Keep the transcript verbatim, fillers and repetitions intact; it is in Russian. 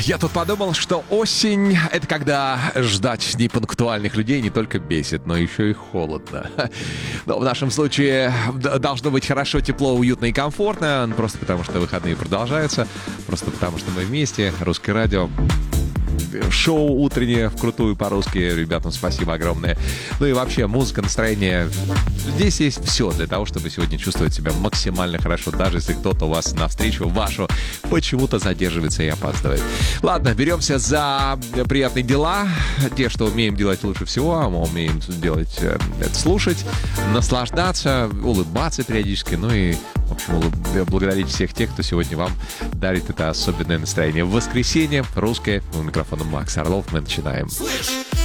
Я тут подумал, что осень — это когда ждать непунктуальных людей не только бесит, но еще и холодно. Но в нашем случае должно быть хорошо, тепло, уютно и комфортно. Просто потому, что выходные продолжаются. Просто потому, что мы вместе. Русское радио. Шоу утреннее вкрутую по-русски. Ребятам спасибо огромное. Ну и вообще, музыка, настроение. Здесь есть все для того, чтобы сегодня чувствовать себя максимально хорошо, даже если кто-то у вас навстречу вашу почему-то задерживается и опаздывает. Ладно, беремся за приятные дела. Те, что умеем делать лучше всего, а мы умеем делать это слушать, наслаждаться, улыбаться периодически, ну и, в общем, благодарить всех тех, кто сегодня вам дарит это особенное настроение. В воскресенье русское. У микрофона Макс Орлов. Мы начинаем.